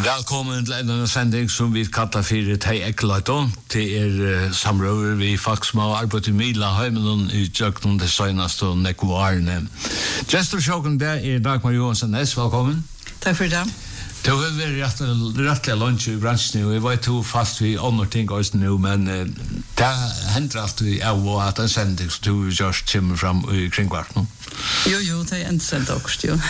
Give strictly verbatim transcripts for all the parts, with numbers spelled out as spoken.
Velkommen til en sending som vi kallar for Tei Ekkeløyton. Det er uh, samrøver vi faktisk må arbeide i Mila Heimen i Jøkken det seneste og nekvarene. Gestor Sjåken der er Dagmar Johansen Næss, velkommen. Takk for det. Det har vært rettelig lunch i bransjen, og jeg vet jo fast vi andre ting også nå, men uh, det hender alltid av at en sending som du just kommer fram i kringkvarten. Jo, jo, det er en sending også, jo.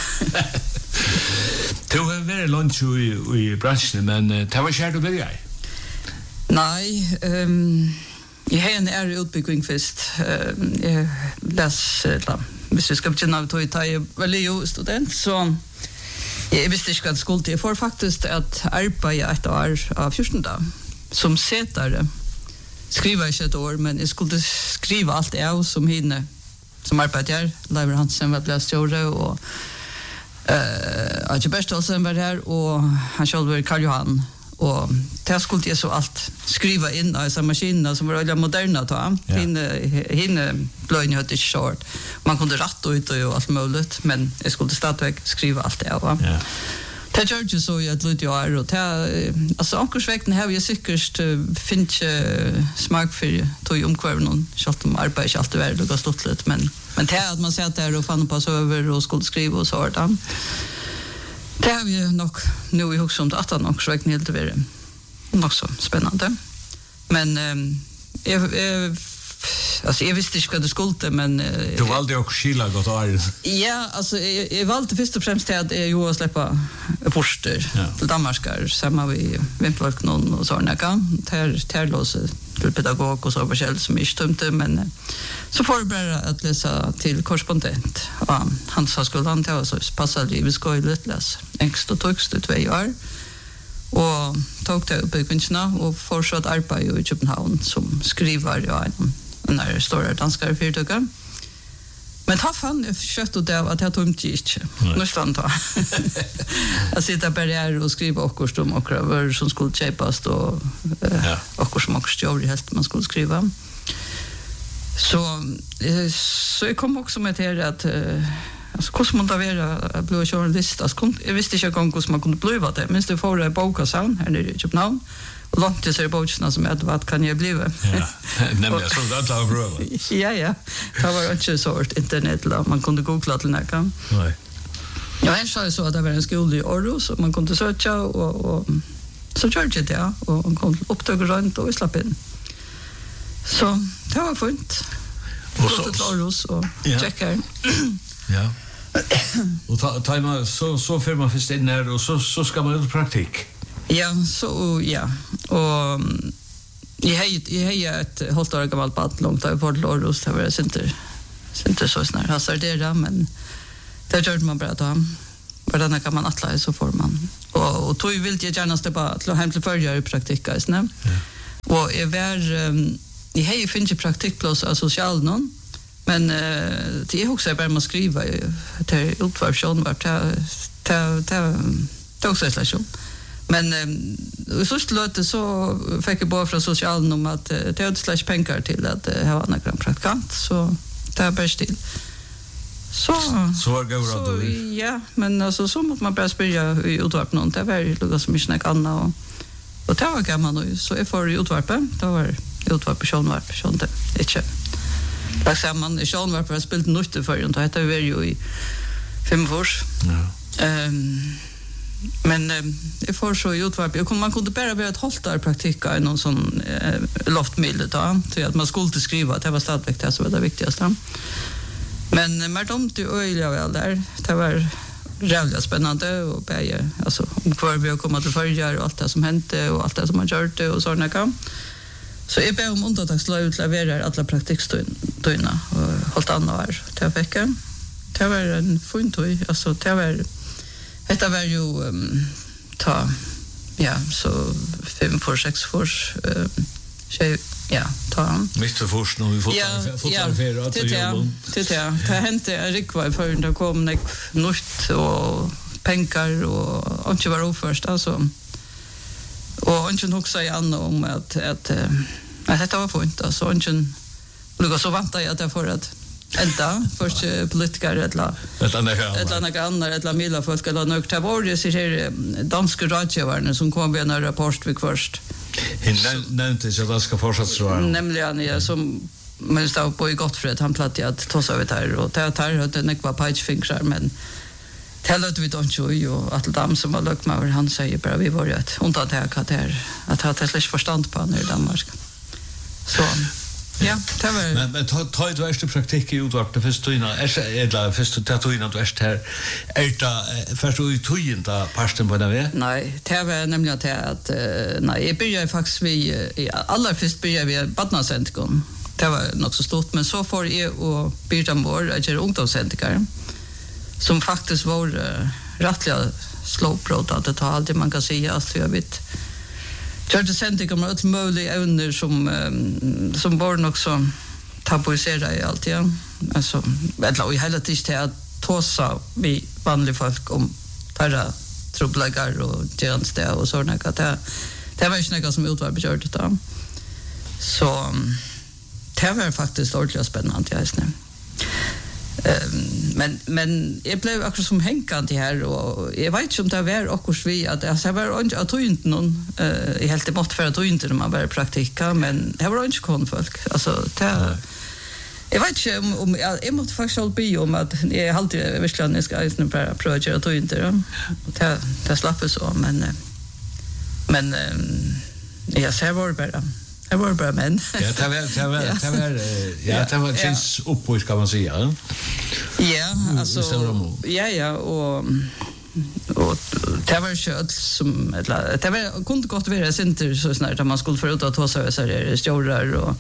Det har vært lunch i, i bransjen, men uh, det var kjært å begynne i? Nei, um, jeg har en ære utbygging først. Uh, jeg leser, uh, hvis vi skal begynne av tog, jeg var jo student, så jeg visste ikke hva det skulle til. Jeg får faktisk at arbeide et år av fjorten dag, som setere. Skriver ikke et år, men jeg skulle skrive alt jeg som henne, som arbeider her. Leiver Hansen var blæstjåre, og Uh, Archie Berstolsen var her, og han selv var Karl Johan, og det skulle jeg så alt skriva inn av disse maskinene som var veldig moderne ta. Ja. Hine, hine bløyene hadde ikke kjørt. Man kunne rette ut og alt mulig, men jeg skulle stadigvæk skriva alt det av. Ja. Det gjør ikke så i et lite år, og det, altså omkursvekten har jeg sikkert uh, finnet ikke smak for tog i omkvarven, selv om arbeid ikke alltid var lukket stått litt, men Men det at man satt der og fann på søver og skulle skrive og så var det. Det har vi nok nu i hukse om det, at det nok så ikke helt å være nok så spennende. Men um, jeg, jeg, altså, jeg visste ikke hva det skulle, men... Uh, du valgte jo skila godt å være. Ja, altså, jeg, jeg valgte først og fremst til at jeg jo å slippe forster ja. Til Danmarskar, sammen med Vimpevalk noen og sånne. Ter, terlåse til pedagog og så forskjell som ikke tømte, men uh, så får jeg bare at lese til korrespondent. Og han sa skulle han til oss, så passet livet skøylet, lese engst og tøkst i tve år. Og tok det opp i kunstene, og fortsatt arbeid i København som skriver ja, en, en der store danskere fyrtøkker. Men da fann jeg kjøtt og det at jeg tømte ikke. Nå stand da. Jeg sitter bare her og skriver akkurat om akkurat som skulle kjøpes, og uh, ja. Akkurat som akkurat stjåret helt man skulle skrive. Så, så jeg kom også med til at uh, altså, hvordan man da være å bli journalist? Altså, jeg visste ikke engang hvordan man kunne bli det. Minst jeg får en bokassang her nede i København, og langt til seg bokene som er, hva kan jeg bli? Ja, nemlig, så det er til å prøve. Ja, ja. Det var ikke så hørt internett, eller man kunne googla til noe. Nei. Ja, her sa jeg så at det var en skole i Aarhus, og man kunne søke, og, og så kjørte jeg det, og man kunne opptøke rundt og slappe inn. Så det var fint. Og så til Aarhus og ja. Tjekke her. Ja. Og ta, ta man, så, så får man først inn her, og så, så skal man ut praktikk. Ja, så ja. Og jeg har et halvt år gammelt bad langt av Port Aarhus, det var sinter, sinter så snart hasardere, men det gjør man bare da. Hvordan kan man atleie, så får man. Og, og tog vil jeg gjerne steppe til å hjem til førjere i praktikk, ja. Og jeg var... Um, Jeg har jo finnet praktikkplass av sosialen noen, men uh, det er også bare med å skrive til utvarpsjon, det er også en slags. Men um, i første løte så fikk jeg bare fra sosialen om at uh, det er et slags penger til at uh, jeg var en praktikant, så det er bare still. Så, så var det gøy at du vil? Ja, men altså, så måtte man bare spørre i utvarp noen, det var jo så mye nek annet, og, og det var gammel, så jeg får i utvarpet, det var utvarp i Sjånvarp, Sjånte, ikke. Lagt sammen, i Sjånvarp har jeg spilt nøyte før, og dette var jo i fem års. Ja. Um, men um, jeg får så i utvarp, jeg, man kunne bare være et halvt år praktikk i noen sånn uh, loftmidler, da, til at man skulle skrive, det var stadigvæk det som var det viktigste. Men uh, mer dumt i øyelig av alt der, det var rævlig spennende, og bare, altså, om hver vi har kommet til førjer, og alt det som hendte, og alt det som man gjørte, og sånne kan. Så jeg ber om undantagslov til å levere alle praktikkstøyene og holdt annet år til å vekke. Det var en fin tøy. Altså, det var, dette var jo um, ta, ja, så fem for, seks for, um, tjej, ja, ta han. Mitt for først når vi fotograferer at det gjør noen. Til det, det hendte en rikvar før det kom nek nytt og penger og ikke var oførst, altså. Og ønsken også i Anna om at, at, at dette var fint. Altså, ønsken lukket så vant jeg at jeg får at ända först politiker eller eller några andra eller mila folk eller några ta var det ser danska rådgivare som kom med en rapport vi först. Nämnde jag att ska fortsätta nämligen ja som men stod på i Gottfred han plattade att ta sig där och ta tar hade det var page fingrar men tällat vi då ju och att de som har lagt med han säger bara vi var rätt undantag där där att ha det förstånd på när i Danmark. Så ja, det var men men ta ta du första praktik i utvart det första innan eller första ta innan du är här är det första i tojen där pasten på det nej det var nämligen att nej jag började faktiskt vi alla först började vi badnacentrum det var något så stort men så får jag och byrda mor att göra ungdomscentrum som faktiskt var uh, rättliga slowprot att det tar alltid man kan säga att jag vet Church Center kommer att möjliga ävner som um, som var också tabuiserade i allt ja alltså eller i hela tiden att tossa vi vanliga folk om tarra trubbelagar och tjänster och sådana att det det var ju något som utvar begärde då så det var faktiskt ordentligt spännande jag snä Um, men men jag blev också som hänkande här och jag vet inte om det var också vi att alltså var inte att inte någon eh helt i mått för att inte när man var praktika men det var inte konfolk alltså det jag vet inte om, om jag, jag måste faktiskt hålla by om att jag alltid verkligen jag ska inte bara pröva att inte då det det slapp så men men jag ser var bara det var bara men. Ja, det var det var det var ja, det var känns uppåt kan man säga. Ja, alltså ja ja och och det var kött som eller det var kunde gott vara center så snart att man skulle få ut att ta sig så där stora och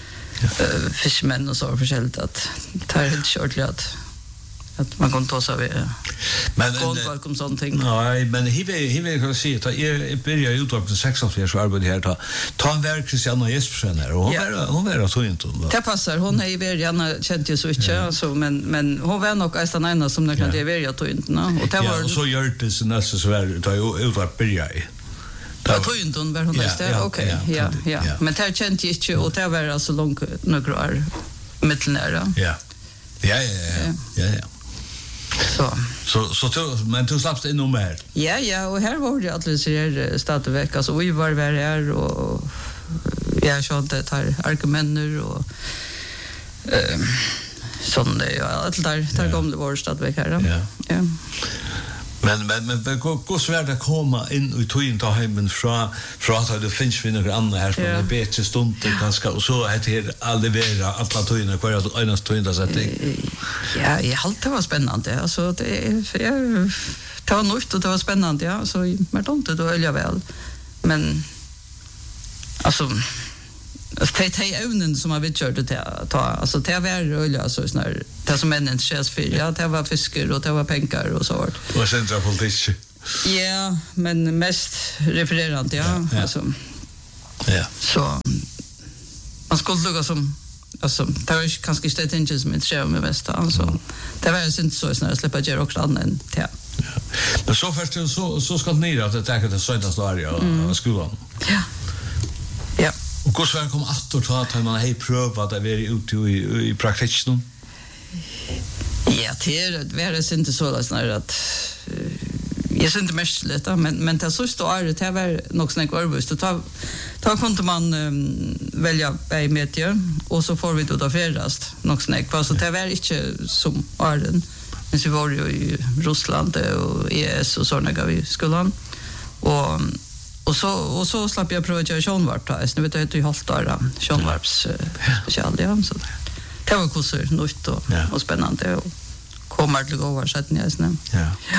fiskmän och så förskällt att ta helt shortly att att man kan ta sig över men folk om sånt ting. Nej, men he vill he vill kan se att jag börjar ju utåt till sex år så arbete här ta ta en verk Christiana Jespersen här och hon var hon var så inte. Det passar hon är ju gärna känt ju så inte så men men hon var nog nästan en som det kan det vara så inte och det var så gör det så nästan så var det utåt börja i. Jag tror inte hon var hon där. Okej. Ja, ja. Men det kände jag inte och det var alltså långt några år mittelnära. Ja. Ja, ja, ja. Ja, ja. Så så så så men du slappst in mer. Ja ja och här var det alldeles er stadvecka alltså vi var var här och jag så det tar argumenter och ehm sån det ja allt där där kom det var stadvecka här. Ja. Ja. Men men men hur svårt det komma in och ta in ta hemmen från från att det finns vi några andra här som är bättre stund det ganska och så att det allevera alla tojerna kvar att ena stund så att ja jag hållt det var spännande alltså det jag det var nytt och det var spännande ja så men inte då öll jag väl men alltså det är ävnen som har vi kört det ta alltså det var öll alltså sån det som männen chefs för ja det var fiskar och det var pengar och så vart och central politik ja men mest refererande ja, ja, ja. Alltså ja så man skulle lugga som alltså det var kanske inte inte som inte sker med mest alltså mm. det var ju inte så snart släppa göra också annan ja men så först så så ska ni då att ta det söndagsdagar och skolan ja ja och hur ska komma att ta att man har prövat att vara ute i i praktiken ja det är det inte så att när att jag syns inte mest lite men men det så står det var nog snäck arbete så ta ta kunde man um, välja bei med och så får vi då då färdas nog snäck så det var inte som Arden men så var ju i Ryssland och E S och såna gav vi skolan och och så och så slapp jag prova att göra Sjönvarp då så vet jag att jag hållt där Sjönvarps special ja så det var kurser nytt och, ja. Och spännande och kommer till gå så att ni är ja ja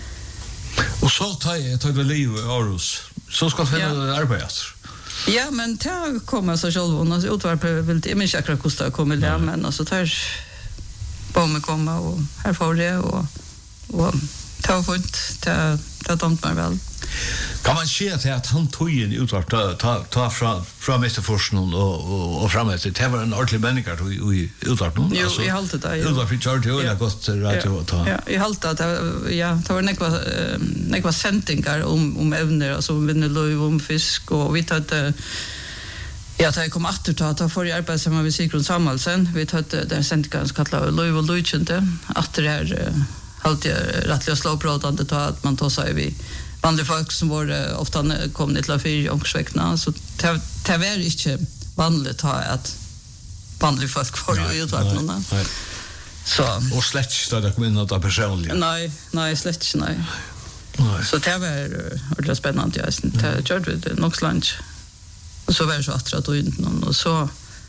och så tar jag tar det liv i Aarhus så ska finna ja. Arbete ja men det kommer så själv och så utvarp vill det men säkert kosta kommer det men alltså tar på mig komma och här får det och och ta fint ta ta tomt mig väl kan man se att han tog in utvarp ta ta ta från från Mister Forsnon och och och framåt det var en ordentlig människa i utvarp nu alltså jag hållt det utvarp för George och gott radio ta ja jag hållt att ja det var några några sändningar om om ävner alltså om vinnelöv om fisk och vi hade Ja, da jeg kom atter til at får jeg arbeid sammen med Sigrun Samuelsen. Vi tøtte den sendikeren som kallet Løyv og Løykjente. Atter her uh, halte jeg rettelig å slå brådande til at man tar seg vi vanlige folk som var uh, ofte kom ned til å fyre omkring. Så det var ikke vanlig til at vanlige folk var i utvalgene. Nei. Så. Og slett ikke da kom inn av personlig. Nei, nei, slett ikke, nei. nei. Så det var uh, ordentlig spennende. Ja. Det gjør vi det nok slant. Och så var det så attrat och inte någon och så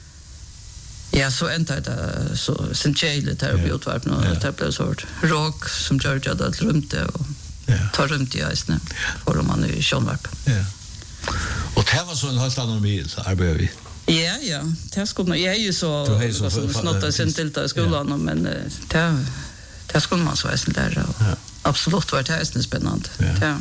ja så ända det så sen chile där vi utvarp nu det blev så rock som George hade att rumte och ta runt i isne för man i Sjönvarp. Ja. Och det var så en helt annan bil så arbetar vi. Ja ja, det skulle jag är ju så så snott sen till till skolan men det det skulle man så väl där absolut var det är spännande. Ja.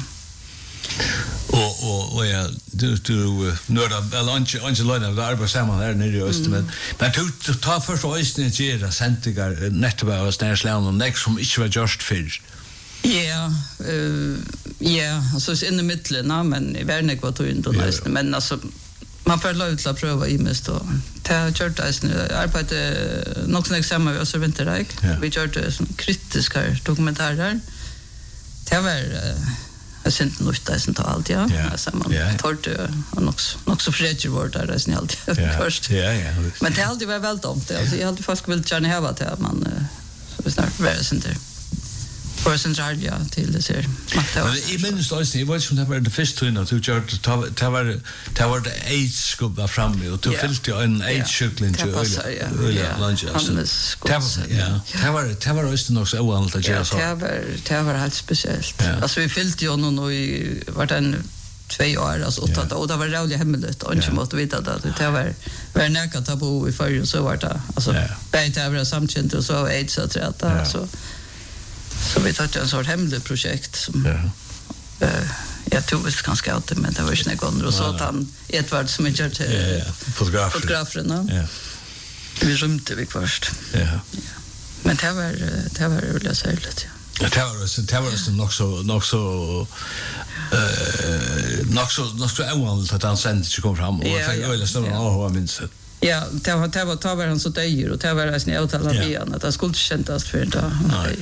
Och och och ja du du nu då väl inte inte lägga det där på samma där nere i öst men men du ta först och öst inte göra sentigar nettaba och snärslän och näck som inte var just fish. Ja, eh ja, alltså in i mitten men i världen var det inte näst men alltså man får lov till att pröva i mest då. Ta kört det arbete något sånt exempel vi så vinterräk. Vi gjorde kritiska dokumentärer. Det var jag syns nog det sen allt ja alltså man tar det och också också fredje vart där är snällt först. Ja ja. Men det alltid var väl dumt det alltså jag hade fast vill gärna ha att man så vi snart vara sen där. För sen ja till det ser. Men i minns då det var ju det var det första tunna du gjorde det var det var det eight skubba fram och du fyllde en eight cykling till öl. Ja, lunch alltså. Ja. Det var det var just nog så ovanligt att göra så. Det var det var helt speciellt. Alltså vi fyllde ju nog i vart en två år alltså åtta och det var roligt hemligt och inte måste vita att det var var näka tabu i förr så var det alltså bättre över samkänt och så eight så tror jag så så vi tar en sort hemligt projekt som ja. eh jag tror visst ganska åt men det var ju några gånger och så att han Edvard som är gjort till fotograf fotograferna. Ja. Vi rymde vi först. Ja. Men det var det var väl särskilt. Ja, det var så det var så nog så nog så eh nog så nog så ovanligt att han sände sig kom fram och fick öle stora och minst. Ja, det var det var tar var han så där och det var det snällt alla bian att det skulle kännas för det. Nej.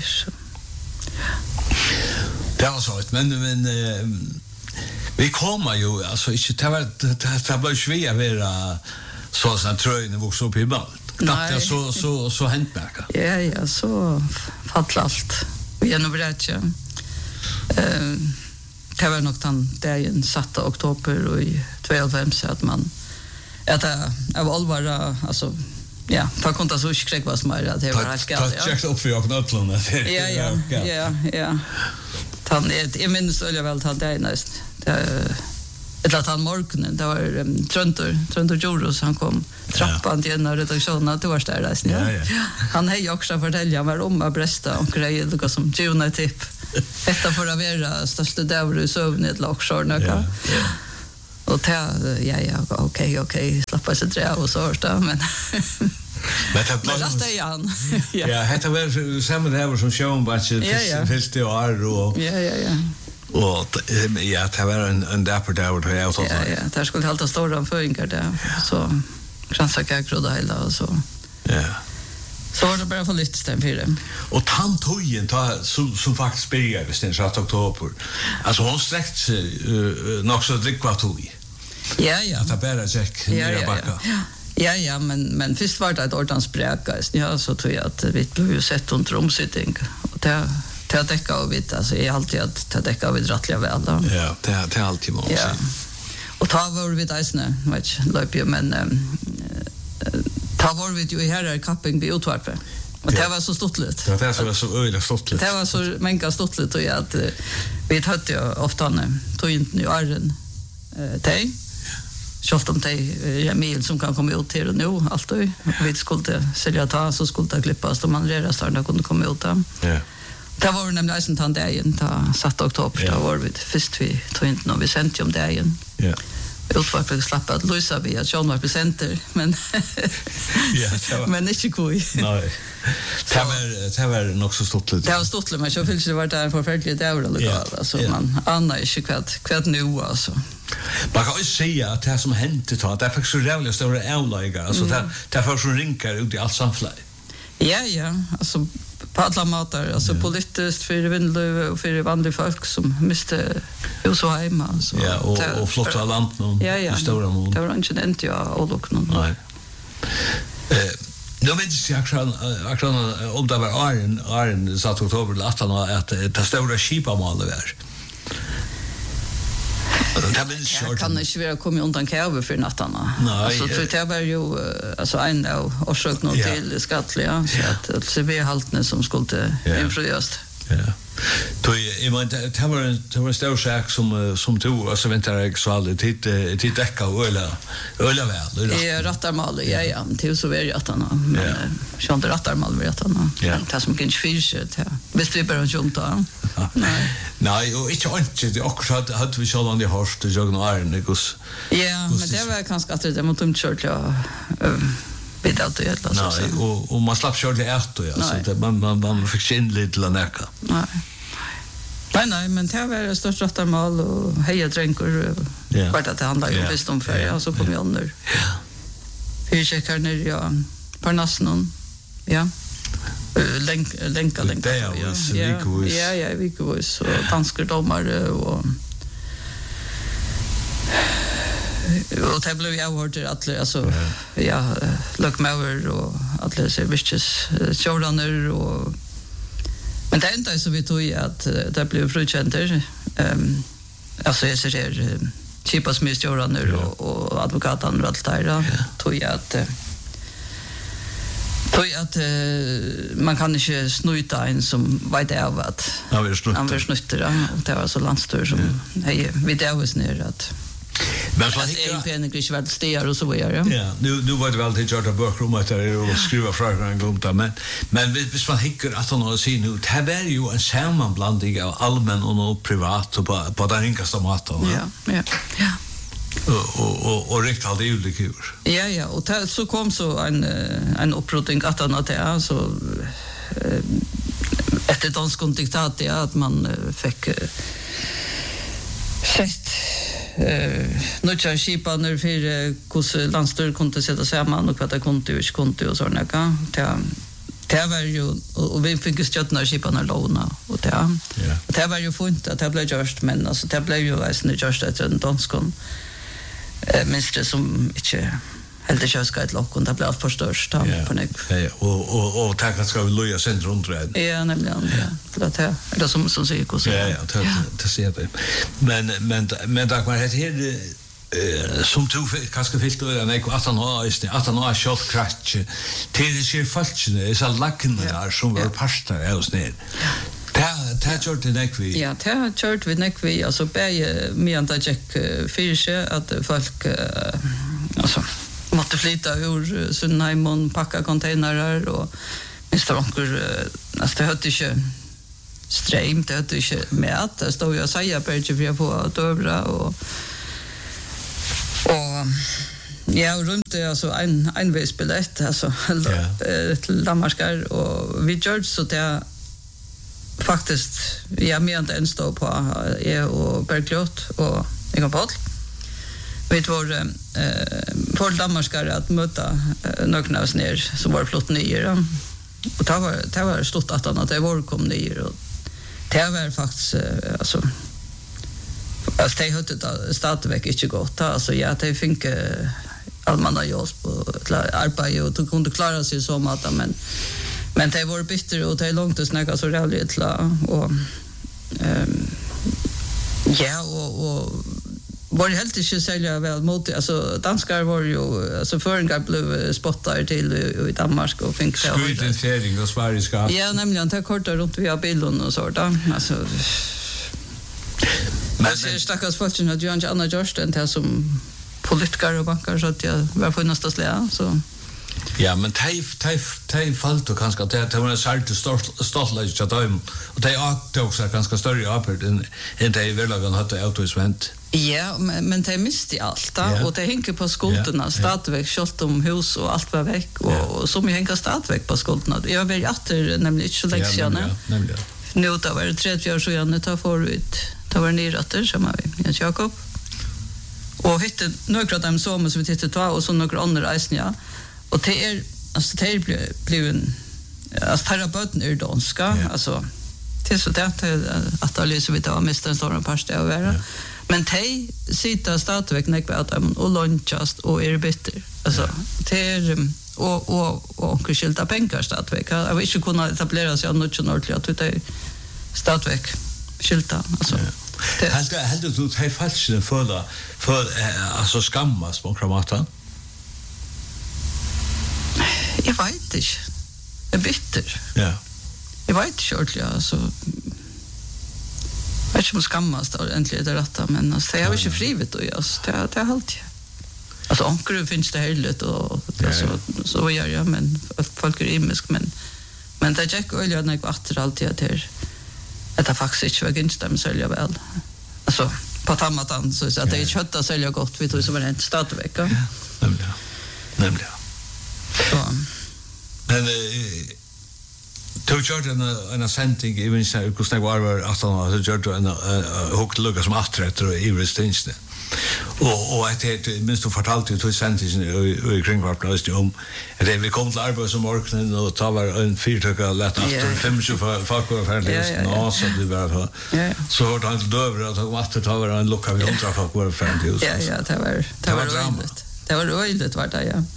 Det var så, men, men eh, vi kommer ju, alltså inte, det var, det, det var svårt att vara så som tröjning vuxit upp i band. Nej. Så, så, så hänt märka. Ja, ja, så fattade allt. Vi är nog berätt, ja. Uh, det var nog den dagen satta oktober och i tjugohundrafem så att man, att det var allvar, alltså, ja, ta konta så skräck vad som är att det var helt galet. Ta checka upp för jag knötlarna. Ja, ja, ja, ja. Han är i minst öliga väl han där näst. Det eller att han morgonen det var um, Tröntor, Tröntor Joros han kom trappan till en av redaktionerna det var där där. Ja, ja. Han hej också fortälja var om att bresta och grejer det som Juna tip. Detta för att vara största dävr i sövnet lockshorna. Ja. Och ta ja ja okej okej slappa sig dra och så där men Men det var det igen. Ja, det var samma där som showen budget fyrtio år och ja ja ja. Och ja, det var en en dapper där och jag så. Ja ja, där skulle hålla stora föringar där. Så chansa kakroda hela och så. Ja. Så var det bara för lite stäm för det. Och tantojen tar som som faktiskt började sen sjätte oktober. Alltså hon sträckte sig nog så drickvatoj. Ja ja. Att bara check ner backa. Ja ja, men men först var det ett ordans bräkas. Ja, så tror jag att vi blev ju sett under omsättning och det det täcka och vitt alltså är alltid att det täcka vi rättliga väl då. Ja, det det är alltid måste. Ja. Och ta var vi där snä, vet löp ju men ta var vi ju här är capping vid utvarpe. Och det var så stottligt. Ja, det var så öliga stottligt. Det var så många stottligt och att vi hade ju ofta tog inte ju arren eh tej. Självt om det är Emil som kan komma ut till nu alltid. Vi skulle sälja ta så skulle det klippas om man redan starta kunde komma ut där. Ja. Det var nämligen en tant dagen ta satt oktober då var vi först vi tog inte någon vi sent om dagen. Ja. Utvarpet slapp att lösa vi att John var presenter men ja, men inte kul. Nej. Det var det var nog så stort lite. Det var stort men jag fyllde det var där för förfärligt där eller alltså man annar inte kvart kvart nu alltså. Man kan också säga att det som hände då, det är faktiskt så jävla stora avläggar. Alltså mm. det, det är för som rinkar ut i allt samfället. Ja, ja. Alltså på alla matar. Alltså ja. Politiskt för vindlöv och för vanliga folk som miste hus och hem. Alltså. Ja, och, det, och flotta land. Ja, ja. Stora mål. Det var inte inte jag och dock någon. Nej. Eh, nu vet jag akkurat om det var Arjen, Arjen satt oktober till attan att det stora skipamålet var. Jag kan inte vara kommit undan käve för nattarna. Alltså för det var ju alltså en av orsökna till skattliga så att C V-haltene som skulle infrias. Ja. Då jag menar det var det var en stor sak som som tog alltså väntar jag så aldrig tid tid täcka öla öla väl. Det rattar mal ja ja till så är det men så inte rattar mal vet han. Det som kan inte fisk det. Visst vi bara junta. Nej. Nej, och inte inte det också hade hade vi så långt i horst och jag nog är det gus. Ja, men det var kanske att det mot umkört ja. Vid allt det alltså. Nej, och och man slapp köra det ärtor ja så det man man man fick sin lite lanäka. Nej. Nej nej, men det var störst rattarmal och heja drinkor vart att det handlar ju visst om för ja så kom jag nu. Ja. Hur checkar ni ja på nassen ja. Länk länka länka ja. Ja, ja, vi går så danska domare och och det blev jag hört att alltså ja lockmower och alla så visst showrunner och men det enda så vi tog ju att det blev frukänter ehm alltså jag ser chipas med showrunner och och advokaten och allt där tog jag att tog jag att man kan inte snuta en som vet av att han vill snuta han vill snuta och det var så landstör som hej vi det var ner att men så det är en grej väl stegar och så vidare. Ja, nu nu var det väl till Charter Böckrum att det och skriva frågor en gång där men men hvis man hickar att han har syn ut det var ju en sammanblandning av allmän och privat och på på den enklaste maten. Ja, ja. Ja. Och och och och riktigt allt olika hur. Ja, ja, och det, så kom så en en upprotning att han att det så efter dansk diktat ja att man fick sett eh nu kör skipan när för hur landstyr kunde sätta samman och vad det kunde och kunde och såna kan det det var ju och vi fick stötta skipan låna och det ja det var ju fint att det blev just men alltså det blev ju alltså just att en danskon eh minst som inte helt det ska ett lock och det blev förstörst på mig. Ja och och och tack att ska vi loja centrum tror jag. Ja nämligen ja för att det är som som säger hur så. Ja ja det det ser det. Men men men tack man det här eh som tror kanske fyllt då när jag att han har just det att han har shot crash till det ser falskt är så lacknar som var pastor är hos ner. Det det gjort det nekvi. Ja, det har gjort vi nekvi alltså bäge med att check fiske att folk alltså måste flytta ur Sundheim och packa containrar och mister onkel alltså det hade inte ström det hade inte med det stod jag säga på för på dövra och och ja runt det alltså en en vägsbiljett alltså till Danmarkar och vi gjorde så det faktiskt jag menade en stå på är och Berglot och Inga Paul. Vi var eh på Danmarkar att möta några oss ner som var flott nyer. Och det var det var stort att han att det var kom nyer och det var faktiskt alltså alltså det hade startväck inte gått alltså ja det fick allmänna jobb och arbete och tog kunde klara sig som att men men det var bitter och det är långt att snacka så rävligt och ehm ja och och var helt inte sälja väl mot alltså danskar var ju alltså föringar blev spottade till i Danmark och fick det skyddsfärding och svenska. Ja nämligen ta korta runt via bilen och så där alltså men det stackars folk att ju inte andra just det som politiker och bankar så att jag var på nästa slä så ja, men tej tej tej fallt och kanske att det var en salt stoltligt att dem och det är också ganska större uppåt än än det väl hade autosvent. Ja, men men det miste allt då och det hänger på skulderna yeah. Stadväck skott om hus och allt var veck och yeah. som hänger stadväck på skulderna. Jag vill åter nämligen inte så länge sedan. Nämligen. Nu då var det trettio år sedan det tar för ut. Det var nyrätter som har vi. Jens Jakob. Och hittade några av dem som vi tittade på och så några andra eisen, ja. Och det är, alltså det är blev, blev en, alltså det här böten är danska, ja. Alltså det är så det att det är så vitt av mest en stor parst av världen. Ja. Men de sitter stadigvæk nekve at de og lunchast og er bitter. Altså, ja. Det er, og, og, og onker skilta penger stadigvæk. Jeg vil ikke kunne etablere seg av noe ordentlig, at det er stadigvæk skilta. Altså, ja. Heldur, heldur du at de falskene føler, for, eh, altså skammas på kramatan? Jeg vet ikke. Jeg er bitter. Ja. Jeg vet ikke ordentlig, altså. Jag vet inte om skammas då äntligen det rätta, men alltså, jag har inte frivet och alltså, det, det är allt. Alltså onkel finns det härligt och ja, så, så gör jag, men folk är imisk, men men det gick väl jag när jag åter alltid att det att det faktiskt inte var gynst dem sälja väl. Alltså på tammatan så att det är kötta sälja gott, vi tror som var en stadväck. Ja, nämligen. Nämligen. Så. Men eh, du gjorde en, en sending, jeg minns jeg, hvordan jeg var var at han så gjorde en hukt lukka som atretter og ivrig stinsne. Og, og etter, minst du fortalte jo tog sendingen i kringvarpen om at vi kom til arbeid som morgenen og ta var en fyrtøkka lett atter, femogtjue folk var ferdig, nå så det var så. Så hørte han til døver at han atter ta var en lukka vi hundra folk var ferdig. Ja, ja, det var det var øyligt. Det var øyligt var det, ja.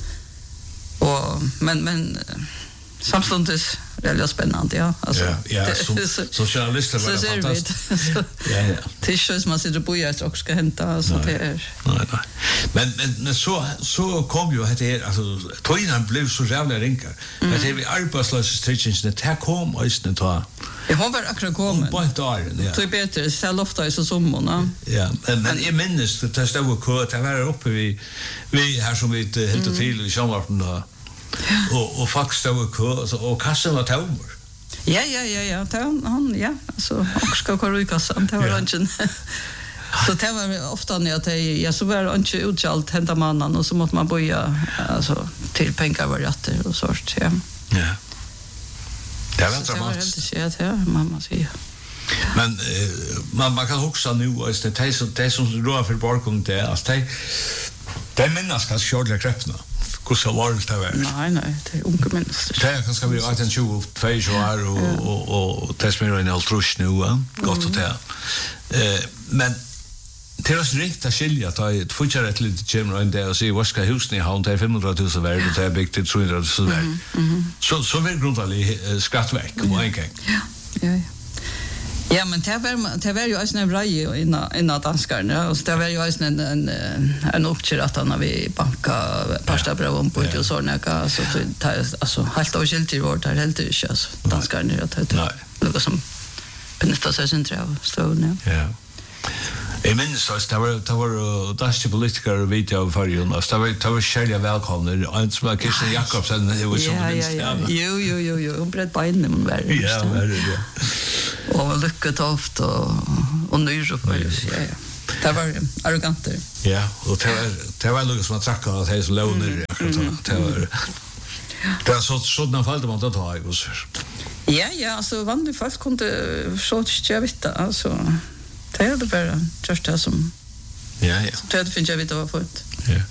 Og, men, men samstundes väldigt spännande, ja. Alltså, ja, ja, som, som journalister var det fantastiskt. Ja, ja. Det är så som man sitter och bojar och ska hämta, alltså nej, det är... Nej, nej. Men, men, men så, så kom ju att det är, alltså, toinen blev så jävla rinkar. Mm. Att det vi arbetslöshetstridsingen, det här kom och just nu ta... Ja, hon var akkurat kommen. På ett år, ja. Det är bättre, så ofta i så sommorna. Ja, men, men jag minns det, det stod och kört, det var uppe vi, vi här som vi inte helt till i sommarten då. Ja. Och och faktiskt då och och kassan var tom. Ja ja ja ja, han han ja, alltså och ska köra i kassan det var inte. Så det var ofta när jag jag så var inte utjalt hämta mannen och så måste man boja alltså till pengar var jätte och sånt ja. Ja. Det var inte dramatiskt. Ja, det mamma säger. Men eh, man man kan huxa nu och det är så det som rör för barkom det alltså det det minnas kanske shortla krepna. Hur så var det där? Nej, nej, det är unga människor. Det är kanske vi har en tjugo, två år och och och testmera en altrusch nu, gott att det. Eh men det är så riktigt att skilja att ett futchar ett litet gym in där och se vad ska husen i havn till femhundra tusen värde och det är byggt till trehundra tusen värde. Så så vill grundligt skattverk och en gång. Ja, ja, ja. Ja, men det var, det var ju också en röj innan, innan danskarna. Och det var ju också en, en, en uppkört att när vi bankade pasta bra om på och sådana. Så det alltså, helt avskilt i vårt här helt inte. Alltså, danskarna att det är något som benyttar sig sin av stående. Ja. Jag minns att det var, det var danska politiker och vita av förrjun. Det var, det var kärliga välkomna. En som var Kirsten Jakobsen. Det var som ja, ja, ja. Jo, jo, jo, jo. Hon bröt bara in i mun värre. Ja, värre, ja. Och lyckat ofta och, och nyr och ja, ja. Det var arroganter. Ja, och det var, det var något som man trackade att det är så låner. Det var... Det var så, sådana fall man inte ta i oss. Ja, ja, alltså vanliga folk kunde så inte jag veta, alltså det är det bara just det som ja, ja. Det finns jag veta vad fort. Ja.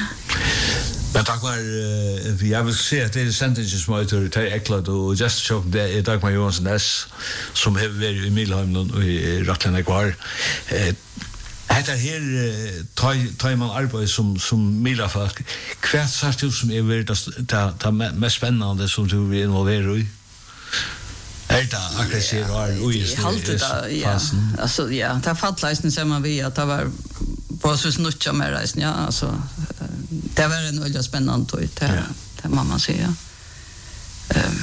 Men tack var vi jag vill se att det är sentences som heter Tej Eklad och Just Shock det är Dagmar Johansson S som har varit i Milheim och i Rattland kvar. Eh heter här tar man arbete som som Milafalk. Kvärt sagt du som är väl det det mest spännande som du vill involvera i. Är det aggressivt och ojust? Ja, alltså ja, det fallläsning som man vi att det var på så snutcha med reisen, ja, alltså det var en väldigt spännande och det det mamma säger. Ehm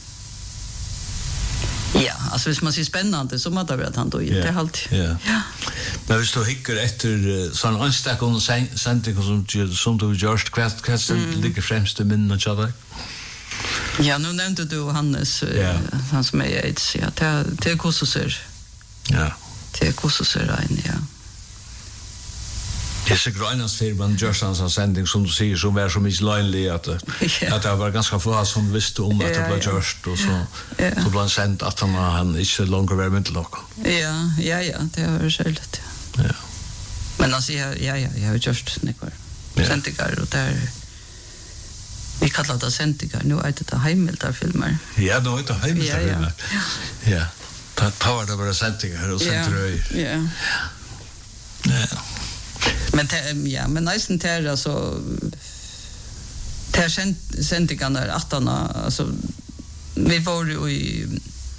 Ja, alltså hvis man ser spännande så måste det han då inte yeah. Allt. Yeah. Ja. Men hvis du hickar efter sån anstack och sänting som som du just kvast kvast ligger främst i minnen och där. Ja, nu nämnde du Hannes yeah. Han som är AIDS, ja, det det är kurser. Ja. Det är kurser in, ja. Det är så grönas för man just en sändning som du säger som är så mycket löjlig att att det var ganska få som visste om att det var just och så så blev sänt att han han inte längre var med lock. Ja, ja, ja, det var skällt. Ja. Men alltså ja ja ja, jag har just nekvar. Sentigar och där vi kallar det sentigar. Nu är det heimildarfilmer. Ja, nu är det heimildarfilmer. Ja. Ja. Ta ta det bara sentigar och sentröj. Ja. Ja. Men te, ja, men nästan där alltså där sentigarna är åttarna alltså vi var ju i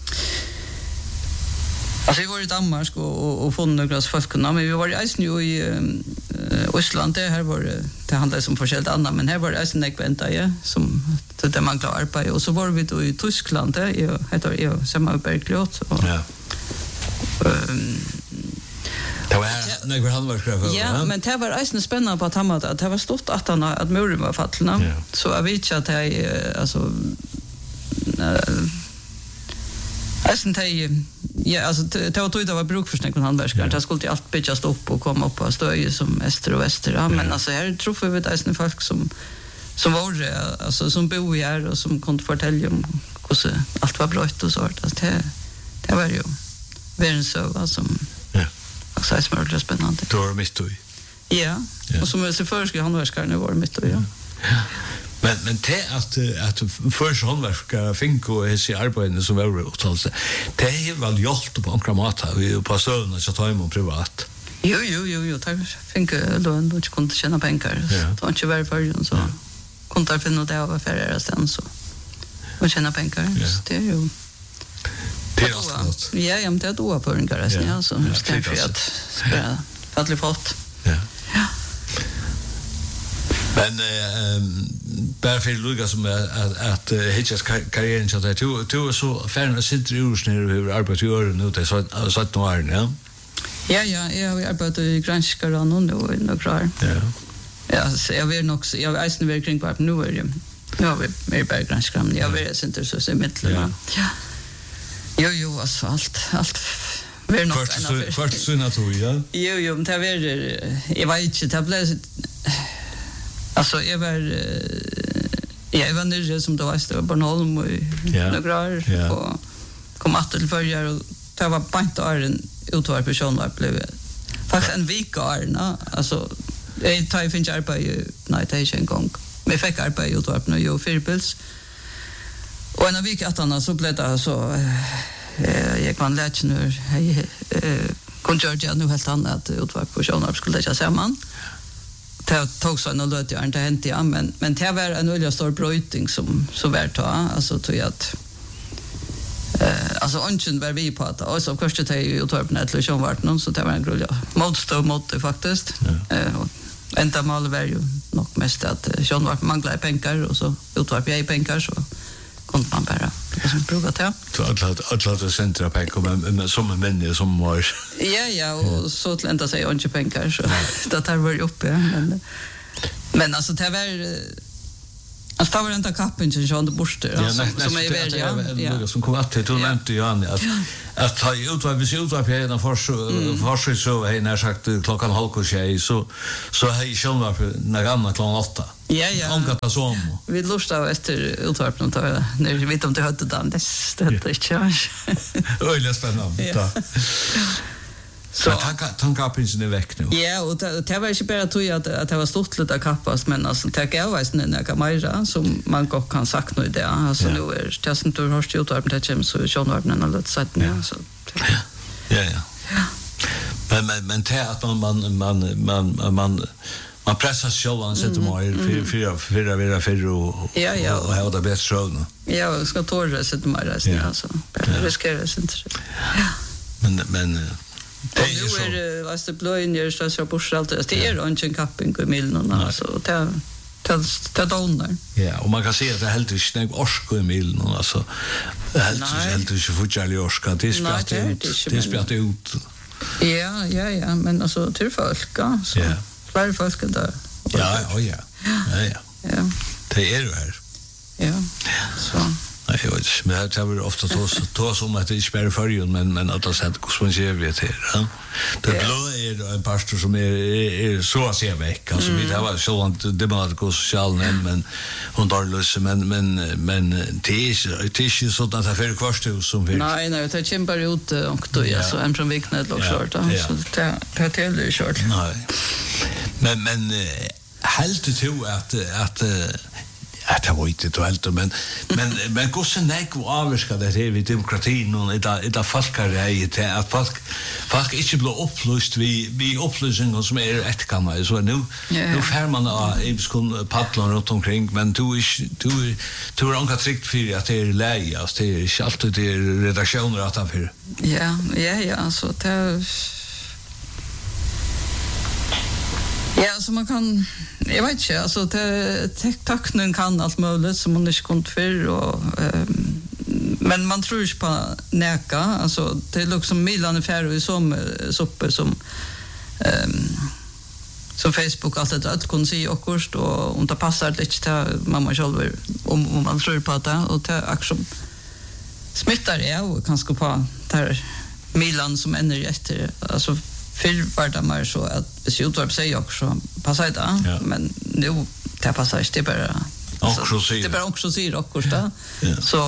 Alltså vi var i Danmark och och, och funnit några folkna, men vi var i Eisen ju i uh, Osland. Det här var det handlade som förskällt annat, men här var det Eisen ekventa ja, som det där man klarar arbete. Och så var vi då i Tyskland det jag heter jag samma Berglot och ja. Um, det var några handverkare. Ja, men det var Eisen spännande på att han att det var stort att han att muren var fallna. Ja. Så jag vet att det alltså uh, Eisen tej ja alltså det var då det var brukförsnack från handverkare. Det skulle allt byggas upp och komma upp på stöje som öster och väster. Ja, men alltså här tror vi vet Eisen folk som som var alltså som bor här och som kunde fortälja om hur allt var bra och så att det det var ju världens så alltså ja. Också är smart spännande. Då var mitt i. Ja. Och som så förska handverkare nu var mitt i. Ja. Men men det att att först handverkare fick och är sig arbeten som var uttals. Det är väl gjort på några mata vi på såna så tar man privat. Jo jo jo jo tar fick då ändå inte kunde tjäna pengar. Så inte väl för så. Kunde finna det av affärer sen så. Och tjäna pengar. Det är ju det är alltså. Ja, ja, men det är då på en garage ja så det för att spela fallligt fort. Ja. Ja. Men eh bara för Lucas som att att hitchas karriären så att du du så färna sitter ju just när du arbetar ju nu det så så att några ja. Ja ja, jag har arbetat i granskaren och nu är nog klar. Ja. Ja, så jag vill nog jag är nästan väl kring vart nu är det. Ja, vi mer på granskaren. Jag vet inte så så mittla. Ja. Jo jo, alltså allt allt vi nog en först syna tror jag. Jo jo, men det är jag vet inte det blev alltså jag var jag var nere som då var det var Bornholm och några år och kom att till förjar och det var pant och en utvar person var blev faktiskt en vecka arna alltså jag tar ju finns arbete nej det är en gång men fick arbete utvar på ju fyrbils och en vecka att han så blev det så jag kan lära nu eh konjurja nu helt annat utvar på person skulle jag säga man det tog så en löt jag inte hänt ja men men det var en väldigt stor brytning som så värt ta alltså tror jag att eh alltså onchen var vi på att alltså först det är ju torp nätlösjon vart någon så det var en grull ja motstå mot det faktiskt eh ända mal var ju nog mest att Sean vart manglar pengar och så utvarp jag pengar så kunde man bara liksom prova det. Så att att att centra pengar men som män som var. Ja ja och så att länta sig inte pengar så det har varit uppe men men alltså det var alltså det var inte kappen som Jean de Borster som är väl ja som kom att till nämnde ju han att att ta ut vad vi ser ut på en för för så hej när sagt klockan halv och tjej så så hej Sean var när gamla klockan åtta. Ja ja. Angata som. Vi lustar efter utvarp någon där. När vi vet om det hade den det det inte. Oj, det är spännande. Så tanka tanka pinsen är väck nu. Ja, och det var inte bara tror jag att det var stort lite kappas men alltså det gav väl en några mer som man gott kan sagt nu det. Alltså nu är det sen du har styrt upp det hem så Sean var den alldeles sätt nu så. Ja ja. Men men men det att man man man man man man pressar själva och sätter mig för för för att vara för och ja ja och ha det bäst själva. Ja, ska torra sätta mig där alltså. Det riskerar inte. Ja. Men men det är så. Nu är vad det blöjn gör så så på allt det är inte en capping i milen alltså det det det donar. Ja, och man kan se att det helt inte snägg orsk i milen alltså. Helt helt inte för Charlie Orska det spelar ut. Det spelar ut. Ja, ja, ja, men alltså till folk så. Fler folk där. Ja, ja, ja. Ja, ja. Ja. Det är du här. Ja. Så. Ja, jag vet inte, men det var ofta tås om att det inte bara för men men att det sent hur man ser vi det ja. Det blå är en pastor som är, är, är så att säga veck. Alltså mm. vi det var så att det var gå social men hon tar lös men men men det är det är så att det för kvarst som vill. Nej, nej, det kämpar ut och då ja så en från viknet och short så det det till short. Nej. Men men helt det att att att det var inte helt men men men hur sen nej hur avska det är vi demokratin och det det folkare det att folk folk inte blir upplyst vi vi upplysningar som är ett kan så nu nu får man i skon paddlar runt omkring men du är du du är inte tryckt för att det är läge alltså det är inte alltid det är redaktioner att han för ja ja ja så det ja, så man kan, jag vet inte, alltså tekniken kan allt möjligt som man inte kunnat för och um, men man tror inte på näka, alltså det är liksom Milan affärer i som soppe som um, som Facebook allt det allt kan se och kurs och om det passar lite till mamma själv om, om man tror på det och det action smittar det och kanske på där Milan som ändrar efter alltså för var det mer så att så utvarp sig också passar det ja. Men nu det passar inte bara också det är bara också så också då så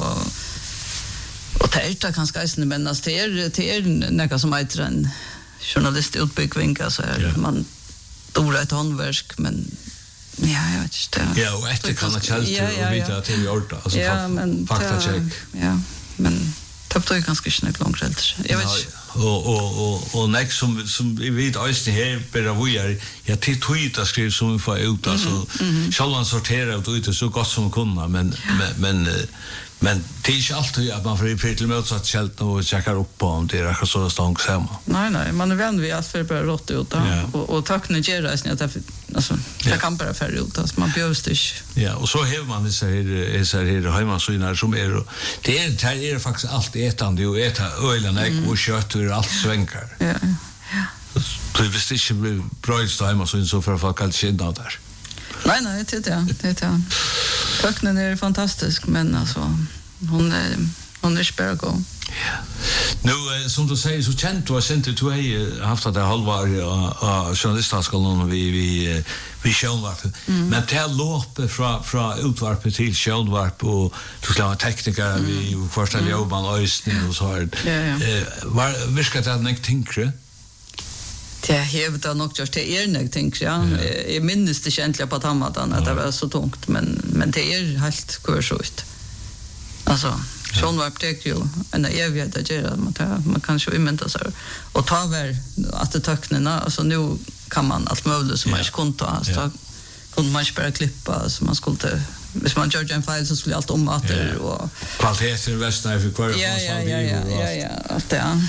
och det är ganska isne men det är det är något som heter en journalistutbyggning så är man dåligt ett handverk men ja jag vet inte ja och efter kan man chans och vita att det är gjort alltså ja men fakta check ja men det är ganska snägt långt helt jag vet och och och och nästa som som vi vet alltså här bara vi är jag till tweeta skriv som vi får ut alltså skall man sortera ut ut så gott som kunna men men men det är inte alltid att man får i till motsatt skällt och checkar upp på om det är så stångt samma. Nej nej, man är vän vid att för bara rått ut och och tack när ger det att alltså det kan bara för ut alltså man behövs det. Ja, och så har man det så här är så här hemma så när som är det är det är faktiskt allt ätande och äta ölen och kött och allt svänkar. Ja. Ja. Så visst det blir bröds hemma så så för folk allt kända där. Nej nej, det är det. Det är Köknen är fantastisk men alltså hon är hon är spärgo. Ja. Nu som du säger så känt du har sent du har haft det halvår av journalistskolan vi vi vi självvart. Men det lopp från från utvarp till självvart och du ska ha tekniker vi första jobban ösning och så här. Eh var viskat det något tänkre? Det hävdar nog just det är nog tänker jag. Jag minns det egentligen på Tamatan att det var så tungt men men det är helt kursut. Alltså Sean var upptäckt ju en evighet att göra man tar man kan ju invänta så och ta väl att det töcknarna alltså nu kan man allt möjligt som man inte kunde ta så kunde man bara klippa så man skulle hvis man gör en file så skulle allt om att det och kvaliteten västna för kvar ja ja ja ja ja allt det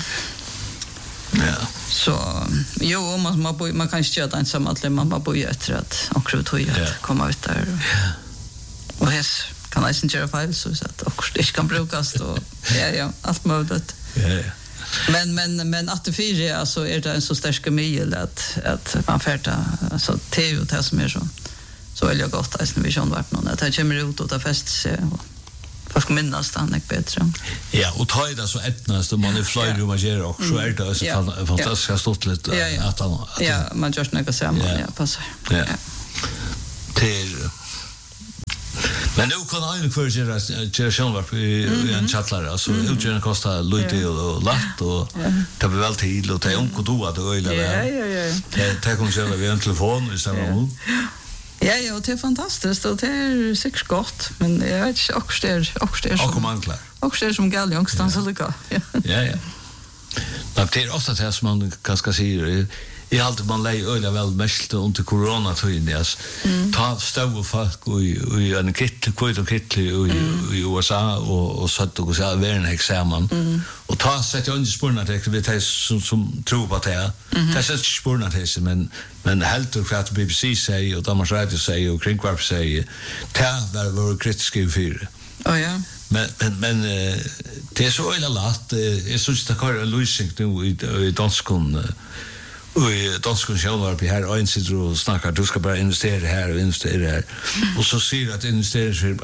ja så jo man man man kan inte göra ensam att man bara bo i ett rätt och så tror jag att komma ut där ja och häs kan jag inte göra file så att och det kan brukas då ja ja allt möjligt ja men men men att det fyra alltså är det en så stark mil att att man färta alltså te och det som är så så är det gott att vi känner vart någon att det kommer ut och ta fest sig fast minnas det är bättre. Ja, och ta det så ettnast man är flyger och ger också så är det så fantastiskt stort lite att han ja, man gör något samma ja, passar. Ja. Till men nu kan jag för sig att jag själv i en chattlare alltså utgörande kostar lite och lätt och det blir väl tid och det är onko då att öla ja ja ja det det kommer själva via en telefon istället. Ja, ja, det är fantastiskt och det är säkert gott, men jag vet inte, också det är också det är som man klar. Också det som gäller någonstans så lika. Ja, ja. Det är ofta det som man kanske säger i allt man lägger öliga väl mest under coronatiden. Ta stov och folk i en kittel, kvitt och kittel i U S A och satt och så världen examen. Och ta sätt jag inte spårna det vi tar som som tror på det. Det sätt spårna det men men helt och klart B B C säger och Thomas Radio säger och Kringvarp säger ta var vår kritiska för. Oh ja. Men men men det är så illa lätt. Jag syns det kan en lösning nu i danskon och danskon själva på här och och snackar du ska bara investera här och investera här och så ser att investerare bara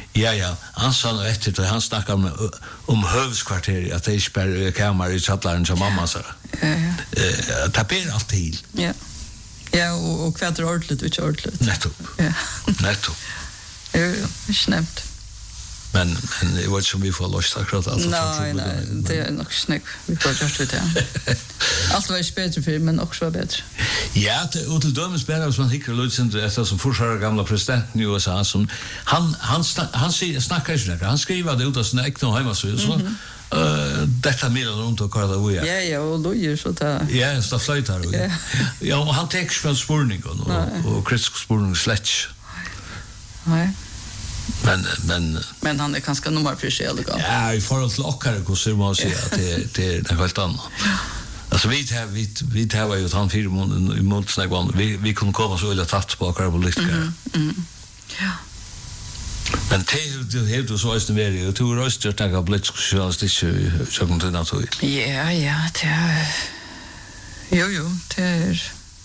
Ja, ja. Han sa nog efter det. Han snackade om, om hövskvarter. Att det är spärr kammare i chattlaren som mamma sa. Ja, ja. Uh, det ber allt till. Ja. Ja, och, och kvätter ordentligt och inte ordentligt. Nettopp. Ja. Nettopp. Jo, jo. Inte nämnt. Men, men det var inte som vi får lust akkurat. Alltså, nej, nej. Det är nog snäck. Vi får just vid det. Allt var inte bättre för men också var bättre. Ja, det är till dömes bättre som han hickar Lutzen efter som försvarar gamla presidenten i U S A som han han han snackar ju där. Han skriver det ut av sina egna hemsidor så eh detta mer runt och kallar det. Ja, ja, och då gör så där. Ja, så flyttar det. Ja, och han tar från spårning och och kritisk spårning slätch. Nej. Men men men han är ganska nummer för sig eller gå. Ja, i förhåll till åkare går så man säga att det det är helt annat. Alltså vi tar vi vi tar ju han fyra månader i månadsnägvan. Vi vi kunde komma så eller tatt på åkare politiker. Mm. Mm. Ja. Men det det helt så är det väl ju två röster ta blitz journalistik så kan det nog. Ja, ja, det jo jo, det är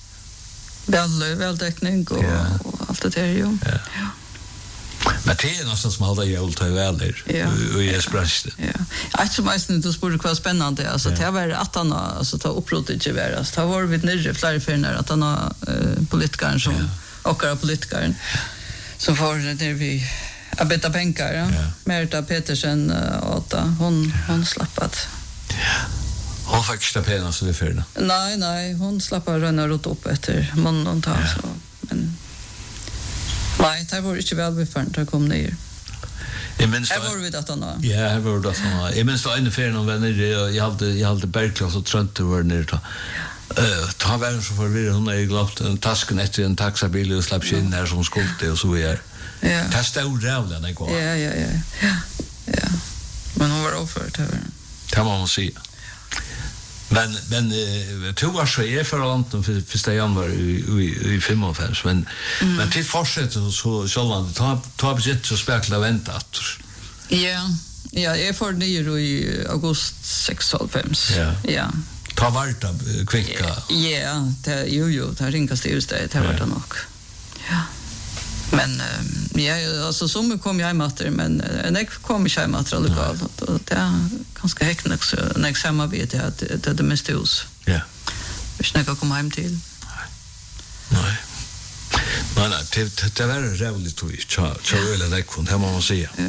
väl väl täckning och, ja. och allt det där ju. Ja. Ja. Men det är nästan som alla jävla tar väl där. Ja. Och jag spränste. Ja. Jag tror mest inte att spår kvar spännande. Alltså det var att han alltså ta upprotet ju vara. Alltså det var vi nere flera för att han har politikern som och alla politikern som får när vi arbeta pengar. Ja. Merta Petersen och hon hon slappat. Ja. Hon fick inte pengar så det för det. Nej, nej, hon slappar röna rot upp efter måndagen tar ja. så men nej, det var inte väl befärd att komma ner. Jag minns det. Här var vi att han var. Ja, här var det att han var. Jag minns det en för någon vänner. Jag hade, jag hade Bergklass och Trönte var nere. Uh, ta världen så för vi hon är glad en tasken efter en taxabil och släpps in här som skolte och så vidare. Ja. Det stod rävla den går. Ja, ja, ja. Ja. Ja. Men hon var offert här. Det må man säga. Men men eh två år så är för landet för första januari i i femtiofem men mm. men till fortsätter så så man ta ta budget så spekla vänta att. Ja. Ja, jag får det ju i august sextiofem. Ja. Ja. Ta vart av kvicka. Ja, det jo jo, det ringas det just det var det nog. Ja. Men ja, alltså som kom jag hem efter men när kom jag hem efter lokalt och det är ganska häckligt så när jag samarbete att det det mest hus. Ja. Vi ska komma hem till. Nej. Men det det var rävligt och så så eller det kunde man måste säga. Ja.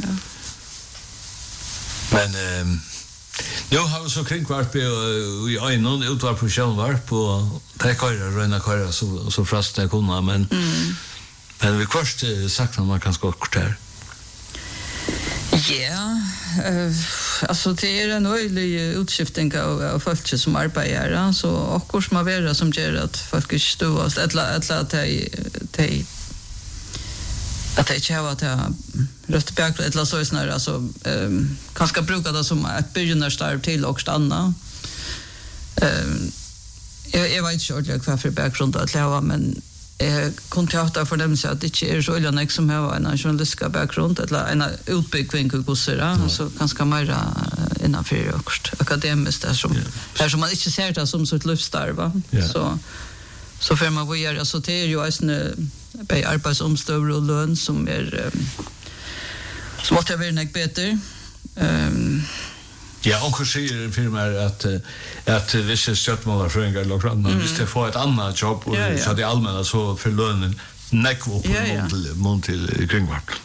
Men ehm nu har vi så kring kvart på i en utvar på själva på täckare röna köra så så fast det kunde men mm. Men vi först sagt att man kan skåra kort här. Ja, uh, alltså det är en öjlig utskiftning av, av folk som arbetar. Så och som har varit som gör att folk inte står oss. Eller att de att de inte har att rösta på eller så snarare. Alltså, um, kanske bruka det som ett begynnelsestarv till och stanna. Um, jag, jag vet inte ordentligt vad för bakgrund att leva, men eh kontakta för dem så att det inte är så illa som har en journalistisk bakgrund eller en utbyggning och gossera så ganska mer innanför också akademiskt där som där som man inte ser det som så ett livsstarv så så för man vill alltså det är ju en på arbetsomstör och lön som är som måste vara något bättre ehm Ja, och säger firmar att att vissa stöttmålarföreningar eller något annat visst det får ett annat jobb och så det allmänna så för lönen näck upp mot till mot till kringvart.